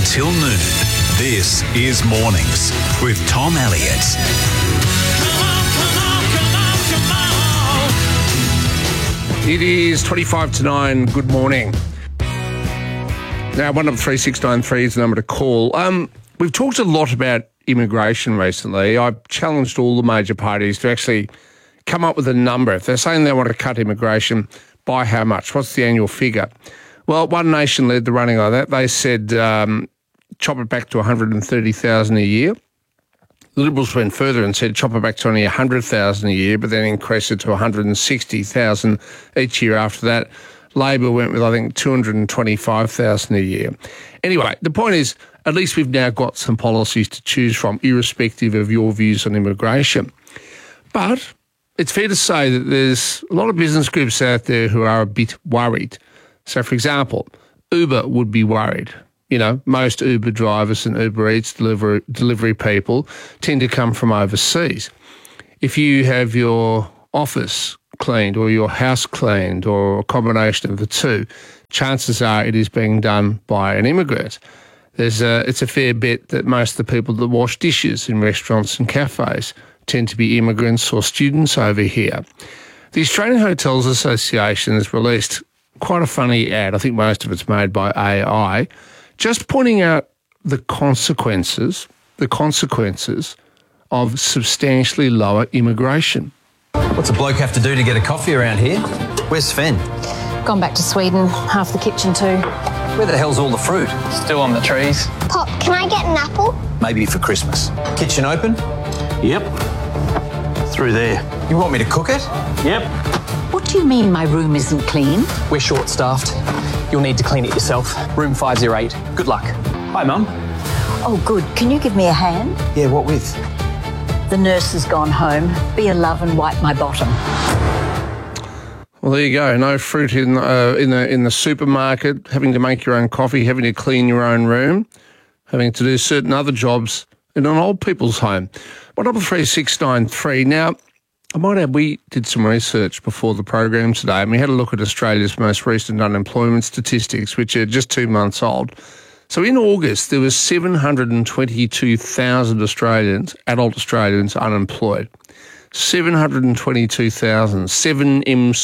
until noon. This is Mornings with Tom Elliott. It is 25 to 9. Good morning. Now, 133693 is the number to call. We've talked a lot about immigration recently. I've challenged all the major parties to actually come up with a number. If they're saying they want to cut immigration, by how much? What's the annual figure? Well, One Nation led the running on that. They said chop it back to 130,000 a year. The Liberals went further and said chop it back to only 100,000 a year, but then increase it to 160,000 each year after that. Labor went with, I think, 225,000 a year. Anyway, the point is, at least we've now got some policies to choose from, irrespective of your views on immigration. But it's fair to say that there's a lot of business groups out there who are a bit worried. So, for example, Uber would be worried. You know, most Uber drivers and Uber Eats delivery people tend to come from overseas. If you have your office cleaned or your house cleaned or a combination of the two, chances are it is being done by an immigrant. It's a fair bet that most of the people that wash dishes in restaurants and cafes tend to be immigrants or students over here. The Australian Hotels Association has released quite a funny ad. I think most of it's made by AI, just pointing out the consequences of substantially lower immigration. What's a bloke have to do to get a coffee around here? Where's Sven? Gone back to Sweden, half the kitchen too. Where the hell's all the fruit? Still on the trees. Pop, can I get an apple? Maybe for Christmas. Kitchen open? Yep. Through there. You want me to cook it? Yep. What do you mean my room isn't clean? We're short-staffed. You'll need to clean it yourself. Room 508. Good luck. Hi, Mum. Oh, good. Can you give me a hand? Yeah, what with? The nurse has gone home. Be a love and wipe my bottom. Well, there you go. No fruit in the supermarket, having to make your own coffee, having to clean your own room, having to do certain other jobs in an old people's home. 133693. Now, I might add, we did some research before the program today, and we had a look at Australia's most recent unemployment statistics, which are just 2 months old. So in August, there was 722,000 adult Australians unemployed. 722,000, 7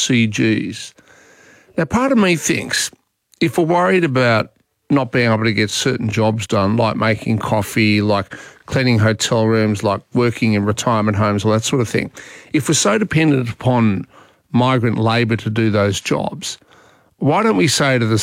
MCGs. Now, part of me thinks if we're worried about not being able to get certain jobs done, like making coffee, like cleaning hotel rooms, like working in retirement homes, all that sort of thing, if we're so dependent upon migrant labour to do those jobs, why don't we say to the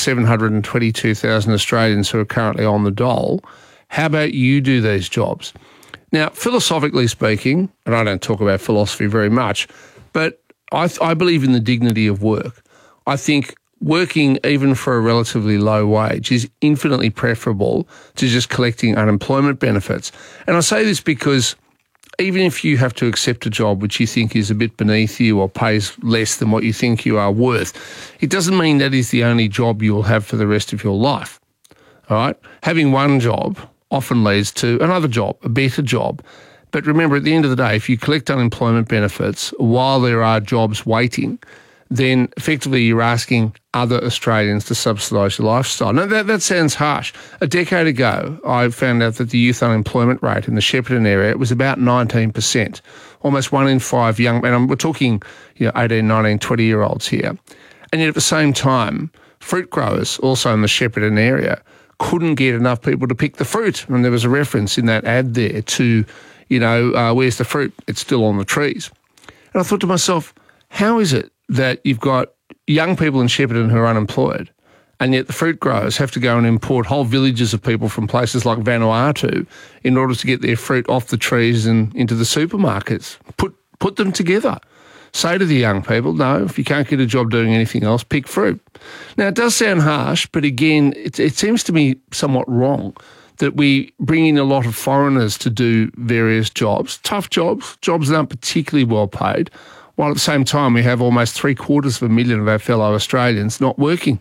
722,000 Australians who are currently on the dole, how about you do these jobs? Now, philosophically speaking, and I don't talk about philosophy very much, but I believe in the dignity of work. I think working even for a relatively low wage is infinitely preferable to just collecting unemployment benefits. And I say this because even if you have to accept a job which you think is a bit beneath you or pays less than what you think you are worth, it doesn't mean that is the only job you will have for the rest of your life. All right? Having one job often leads to another job, a better job. But remember, at the end of the day, if you collect unemployment benefits while there are jobs waiting, then effectively you're asking other Australians to subsidise your lifestyle. Now, that sounds harsh. A decade ago, I found out that the youth unemployment rate in the Shepparton area was about 19%. Almost 1 in 5 young, and we're talking 18, 19, 20-year-olds here. And yet at the same time, fruit growers, also in the Shepparton area, couldn't get enough people to pick the fruit. And there was a reference in that ad there to, where's the fruit? It's still on the trees. And I thought to myself, how is it that you've got young people in Shepparton who are unemployed, and yet the fruit growers have to go and import whole villages of people from places like Vanuatu in order to get their fruit off the trees and into the supermarkets? Put them together. Say to the young people, no, if you can't get a job doing anything else, pick fruit. Now, it does sound harsh, but again, it seems to me somewhat wrong that we bring in a lot of foreigners to do various jobs, tough jobs that aren't particularly well paid, while at the same time we have almost 750,000 of our fellow Australians not working.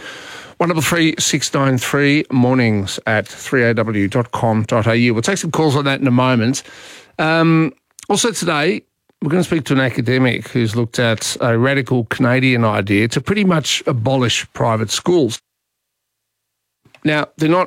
133693 mornings at 3aw.com.au. We'll take some calls on that in a moment. Also today, we're going to speak to an academic who's looked at a radical Canadian idea to pretty much abolish private schools. Now, they're not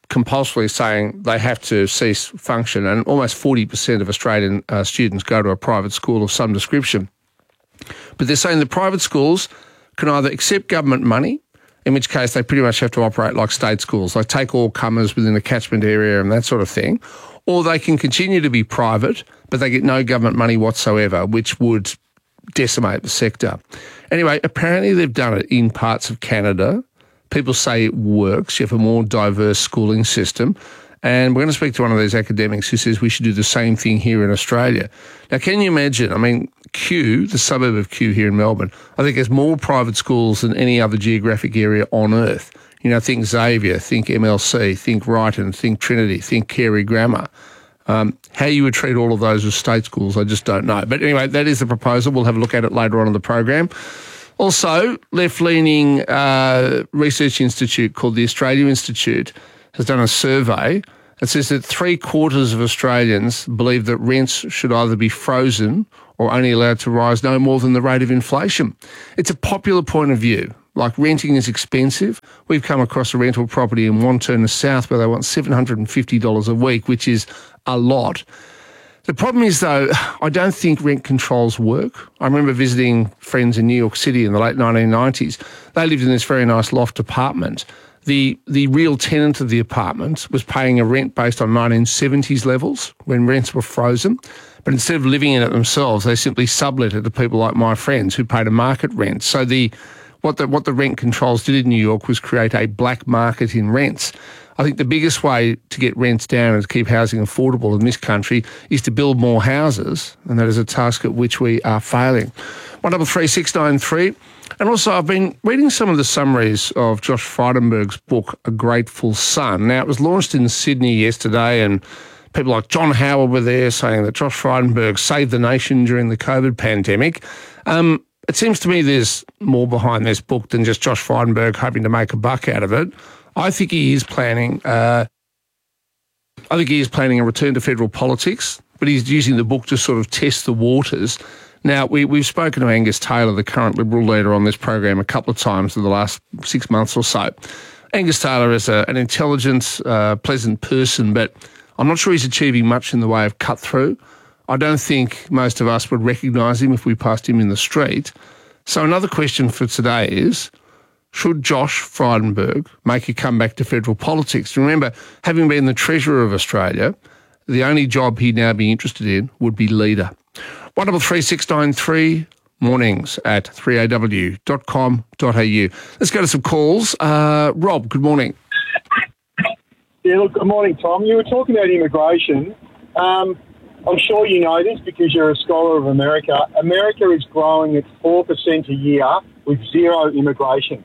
compulsorily saying they have to cease function, and almost 40% of Australian students go to a private school of some description. But they're saying the private schools can either accept government money, in which case they pretty much have to operate like state schools, like take all comers within a catchment area and that sort of thing, or they can continue to be private, but they get no government money whatsoever, which would decimate the sector. Anyway, apparently they've done it in parts of Canada. People say it works. You have a more diverse schooling system. And we're going to speak to one of these academics who says we should do the same thing here in Australia. Now, can you imagine? I mean, Kew, the suburb of Kew here in Melbourne, I think has more private schools than any other geographic area on earth. You know, think Xavier, think MLC, think Wrighton, think Trinity, think Carey Grammar. How you would treat all of those as state schools, I just don't know. But anyway, that is the proposal. We'll have a look at it later on in the program. Also, left-leaning research institute called the Australia Institute has done a survey that says that 3/4 of Australians believe that rents should either be frozen or only allowed to rise no more than the rate of inflation. It's a popular point of view. Like, renting is expensive. We've come across a rental property in Wantirna South where they want $750 a week, which is a lot. The problem is, though, I don't think rent controls work. I remember visiting friends in New York City in the late 1990s. They lived in this very nice loft apartment. The real tenant of the apartment was paying a rent based on 1970s levels when rents were frozen. But instead of living in it themselves, they simply sublet it to people like my friends who paid a market rent. So what the rent controls did in New York was create a black market in rents. I think the biggest way to get rents down and to keep housing affordable in this country is to build more houses, and that is a task at which we are failing. 133693. And also, I've been reading some of the summaries of Josh Frydenberg's book, A Grateful Son. Now, it was launched in Sydney yesterday, and people like John Howard were there saying that Josh Frydenberg saved the nation during the COVID pandemic. It seems to me there's more behind this book than just Josh Frydenberg hoping to make a buck out of it. I think he is planning a return to federal politics, but he's using the book to sort of test the waters. Now, we've spoken to Angus Taylor, the current Liberal leader, on this program a couple of times in the last 6 months or so. Angus Taylor is an intelligent, pleasant person, but I'm not sure he's achieving much in the way of cut-through. I don't think most of us would recognise him if we passed him in the street. So another question for today is, should Josh Frydenberg make a comeback to federal politics? Remember, having been the Treasurer of Australia, the only job he'd now be interested in would be leader. 133693, mornings at 3aw.com.au. Let's go to some calls. Rob, good morning. Yeah, look, good morning, Tom. You were talking about immigration. I'm sure you know this because you're a scholar of America. America is growing at 4% a year with zero immigration.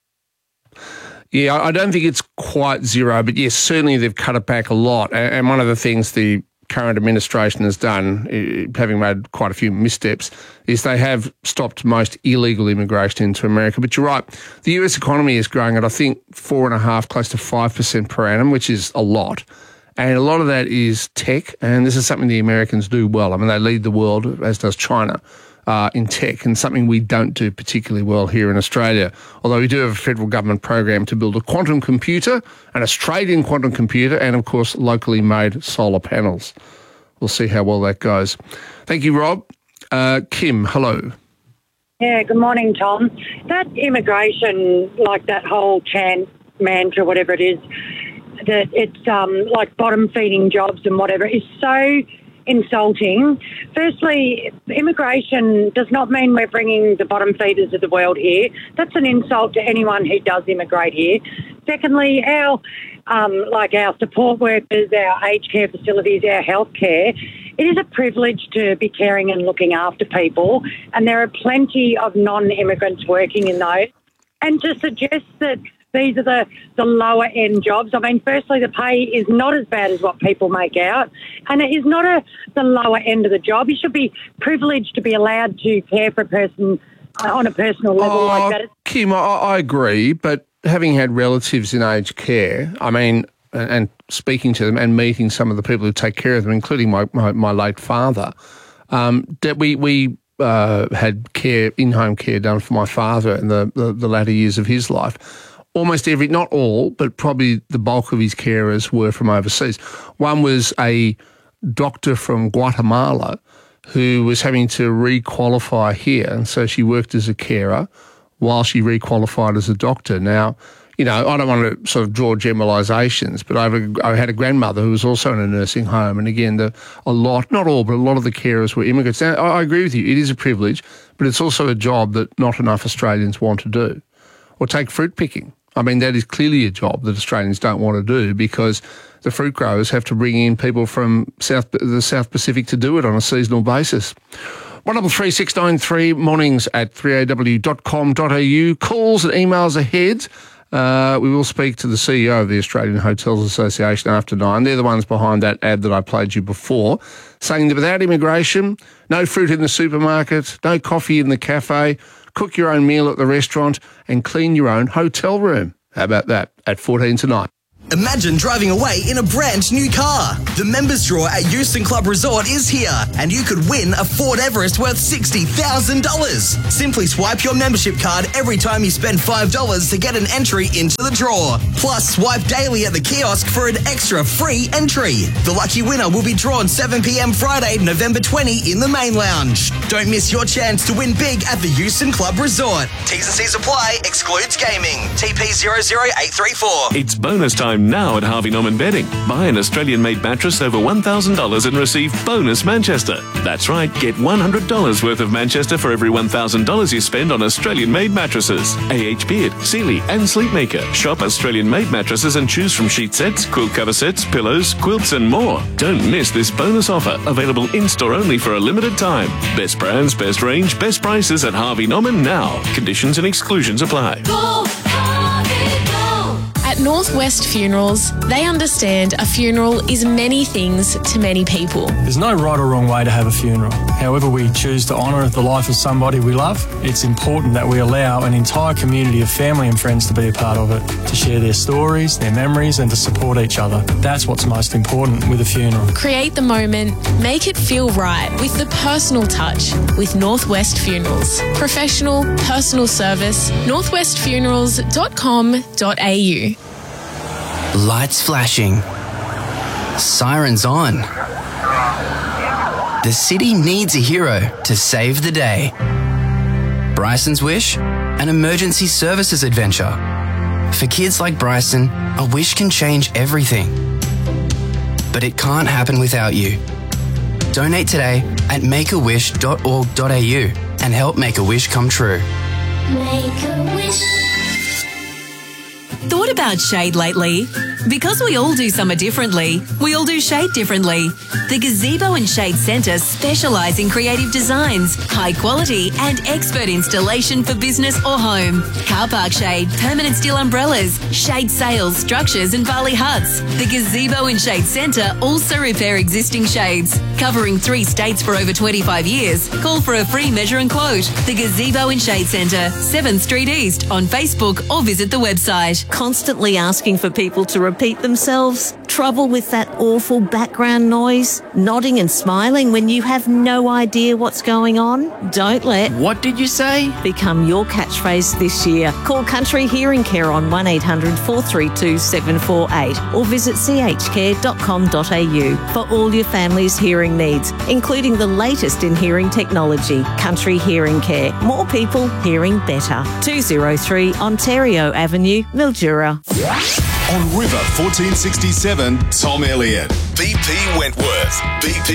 Yeah, I don't think it's quite zero, but yes, certainly they've cut it back a lot. And one of the things the current administration has done, having made quite a few missteps, is they have stopped most illegal immigration into America. But you're right, the US economy is growing at, I think, 4.5%, close to 5% per annum, which is a lot. And a lot of that is tech, and this is something the Americans do well. I mean, they lead the world, as does China, in tech, and something we don't do particularly well here in Australia. Although we do have a federal government program to build a quantum computer, an Australian quantum computer, and, of course, locally made solar panels. We'll see how well that goes. Thank you, Rob. Kim, hello. Yeah, good morning, Tom. That immigration, like that whole chant, mantra, whatever it is, that it's like bottom-feeding jobs and whatever, is so insulting. Firstly, immigration does not mean we're bringing the bottom feeders of the world here. That's an insult to anyone who does immigrate here. Secondly, our support workers, our aged care facilities, our healthcare, it is a privilege to be caring and looking after people, and there are plenty of non-immigrants working in those. And to suggest that these are the lower-end jobs. I mean, firstly, the pay is not as bad as what people make out, and it is not the lower end of the job. You should be privileged to be allowed to care for a person on a personal level like that. Kim, I agree, but having had relatives in aged care, I mean, and speaking to them and meeting some of the people who take care of them, including my late father, that we had care, in-home care done for my father in the latter years of his life. almost every, not all, but probably the bulk of his carers were from overseas. One was a doctor from Guatemala who was having to re-qualify here, and so she worked as a carer while she re-qualified as a doctor. Now, I don't want to sort of draw generalisations, but I had a grandmother who was also in a nursing home, and again, a lot, not all, but a lot of the carers were immigrants. Now, I agree with you, it is a privilege, but it's also a job that not enough Australians want to do. Or take fruit picking. I mean, that is clearly a job that Australians don't want to do because the fruit growers have to bring in people from the South Pacific to do it on a seasonal basis. 133693 mornings at 3aw.com.au. Calls and emails ahead. We will speak to the CEO of the Australian Hotels Association after 9. They're the ones behind that ad that I played you before, saying that without immigration, no fruit in the supermarket, no coffee in the cafe, cook your own meal at the restaurant and clean your own hotel room. How about that? At 14 to 9. Imagine driving away in a brand new car. The members draw at Euston Club Resort is here, and you could win a Ford Everest worth $60,000. Simply swipe your membership card every time you spend $5 to get an entry into the draw. Plus, swipe daily at the kiosk for an extra free entry. The lucky winner will be drawn 7 p.m. Friday, November 20 in the main lounge. Don't miss your chance to win big at the Euston Club Resort. T's and C's apply, excludes gaming. TP 00834. It's bonus time now at Harvey Norman Bedding. Buy an Australian-made mattress over $1,000 and receive bonus Manchester. That's right, get $100 worth of Manchester for every $1,000 you spend on Australian-made mattresses. AH Beard, Sealy and Sleepmaker. Shop Australian-made mattresses and choose from sheet sets, quilt cover sets, pillows, quilts and more. Don't miss this bonus offer, available in-store only for a limited time. Best brands, best range, best prices at Harvey Norman now. Conditions and exclusions apply. At Northwest Funerals, they understand a funeral is many things to many people. There's no right or wrong way to have a funeral. However we choose to honour the life of somebody we love, it's important that we allow an entire community of family and friends to be a part of it, to share their stories, their memories and to support each other. That's what's most important with a funeral. Create the moment, make it feel right with the personal touch with Northwest Funerals. Professional, personal service, northwestfunerals.com.au. Lights flashing. Sirens on. The city needs a hero to save the day. Bryson's Wish, an emergency services adventure. For kids like Bryson, a wish can change everything. But it can't happen without you. Donate today at makeawish.org.au and help make a wish come true. Make a wish. Thought about shade lately? Because we all do summer differently, we all do shade differently. The Gazebo and Shade Centre specialise in creative designs, high quality and expert installation for business or home. Car park shade, permanent steel umbrellas, shade sails, structures and Bali huts. The Gazebo and Shade Centre also repair existing shades. Covering 3 states for over 25 years, call for a free measure and quote. The Gazebo and Shade Centre, 7th Street East, on Facebook or visit the website. Constantly asking for people to repeat themselves? Trouble with that awful background noise? Nodding and smiling when you have no idea what's going on? Don't let What did you say? become your catchphrase this year. Call Country Hearing Care on 1800 432 748 or visit chcare.com.au for all your family's hearing needs, including the latest in hearing technology. Country Hearing Care. More people hearing better. 203 Ontario Avenue, Mildura. On River 1467, Tom Elliott. BP Wentworth. BP